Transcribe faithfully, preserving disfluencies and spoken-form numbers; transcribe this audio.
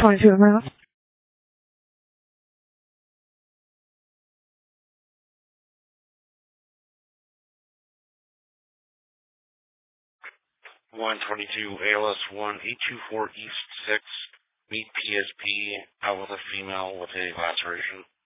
twenty-two and a half. one twenty-two A L S one eight two four East six, meet P S P, out with a female with a laceration.